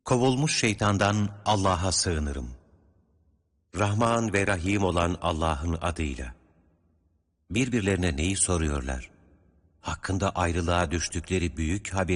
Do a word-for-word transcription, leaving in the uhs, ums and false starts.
Kovulmuş şeytandan Allah'a sığınırım. Rahman ve Rahim olan Allah'ın adıyla. Birbirlerine neyi soruyorlar? Hakkında ayrılığa düştükleri büyük haberi